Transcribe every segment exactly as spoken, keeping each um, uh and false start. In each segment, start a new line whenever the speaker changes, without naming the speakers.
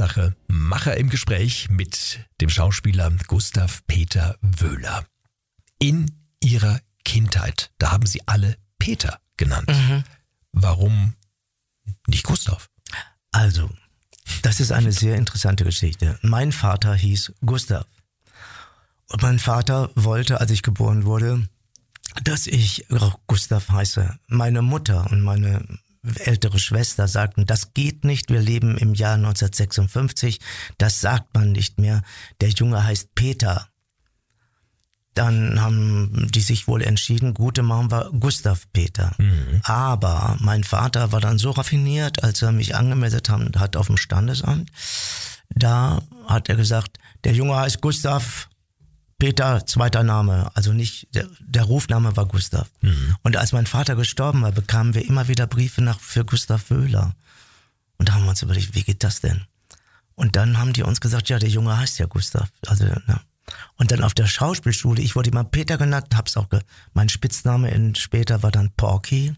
Chefsache, Macher im Gespräch mit dem Schauspieler Gustav Peter Wöhler. In ihrer Kindheit, da haben sie alle Peter genannt. Mhm. Warum nicht Gustav?
Also, das ist eine sehr interessante Geschichte. Mein Vater hieß Gustav. Und mein Vater wollte, als ich geboren wurde, dass ich auch Gustav heiße. Meine Mutter und meine ältere Schwester sagten, das geht nicht, wir leben im Jahr neunzehnhundertsechsundfünfzig, das sagt man nicht mehr, der Junge heißt Peter. Dann haben die sich wohl entschieden, gute machen wir Gustav Peter. Mhm. Aber mein Vater war dann so raffiniert, als er mich angemeldet hat auf dem Standesamt, da hat er gesagt, der Junge heißt Gustav Peter, zweiter Name, also nicht, der, der Rufname war Gustav. Mhm. Und als mein Vater gestorben war, bekamen wir immer wieder Briefe nach für Gustav Wöhler. Und da haben wir uns überlegt, wie geht das denn? Und dann haben die uns gesagt, ja, der Junge heißt ja Gustav. Also, ne. Und dann auf der Schauspielschule, ich wurde immer Peter genannt, hab's auch, ge- mein Spitzname in, später war dann Porky.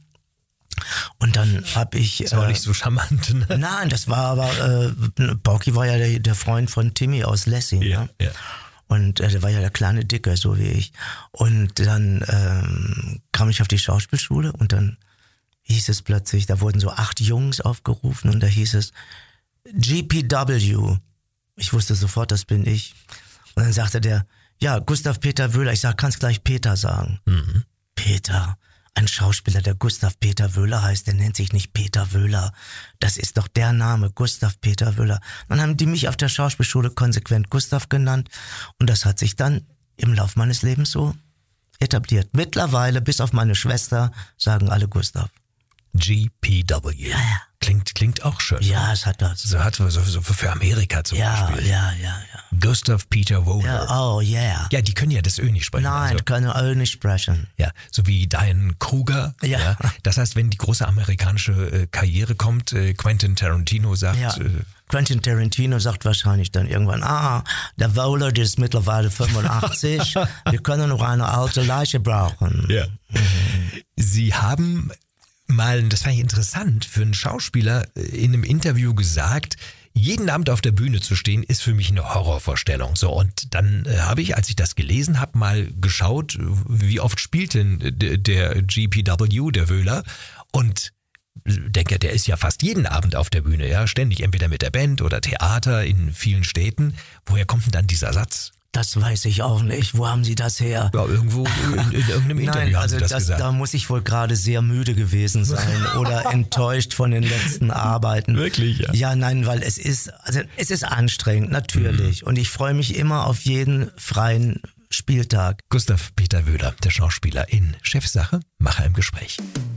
Und dann hab ich...
Das war
äh,
nicht so charmant, ne?
Nein, das war aber, äh, Porky war ja der, der Freund von Timmy aus Lessing.
Ja,
ne?
ja.
Und äh, der war ja der kleine Dicke, so wie ich. Und dann ähm, kam ich auf die Schauspielschule und dann hieß es plötzlich, da wurden so acht Jungs aufgerufen und da hieß es G P W. Ich wusste sofort, das bin ich. Und dann sagte der, ja, Gustav Peter Wöhler. Ich sag, kannst gleich Peter sagen. Mhm. Peter, ein Schauspieler, der Gustav Peter Wöhler heißt, der nennt sich nicht Peter Wöhler. Das ist doch der Name, Gustav Peter Wöhler. Dann haben die mich auf der Schauspielschule konsequent Gustav genannt und das hat sich dann im Lauf meines Lebens so etabliert. Mittlerweile, bis auf meine Schwester, sagen alle Gustav.
G P W.
Ja, ja.
Klingt, klingt auch schön.
Ja, es hat was.
So hat so, so für Amerika zum
Ja,
Beispiel.
ja, ja, ja.
Gustav Peter Wöhler.
Ja, oh yeah.
Ja, die können ja das Ö nicht sprechen.
Nein,
also,
können alle nicht sprechen.
ja, so wie Diane Kruger.
Ja.
Ja. Das heißt, wenn die große amerikanische äh, Karriere kommt, äh, Quentin Tarantino sagt...
Ja.
Äh,
Quentin Tarantino sagt wahrscheinlich dann irgendwann, ah, der Wöhler, der ist mittlerweile fünfundachtzig, wir können noch eine alte Leiche brauchen.
ja.
Mhm.
Sie haben mal, das fand ich interessant, für einen Schauspieler in einem Interview gesagt, jeden Abend auf der Bühne zu stehen, ist für mich eine Horrorvorstellung. So, und dann äh, habe ich, als ich das gelesen habe, mal geschaut, wie oft spielt denn der, der G P W, der Wöhler, und denke, der ist ja fast jeden Abend auf der Bühne, ja, ständig, entweder mit der Band oder Theater in vielen Städten. Woher kommt denn dann dieser Satz?
Das weiß ich auch nicht. Wo haben Sie das her?
Ja, irgendwo in, in irgendeinem Interview
Nein,
haben
also
Sie das,
das,
gesagt.
da muss ich wohl gerade sehr müde gewesen sein oder enttäuscht von den letzten Arbeiten.
Wirklich, ja.
Ja, nein, weil es ist, also es ist anstrengend, natürlich. Mhm. Und ich freue mich immer auf jeden freien Spieltag.
Gustav Peter Wöhler, der Schauspieler in Chefsache, Macher im Gespräch.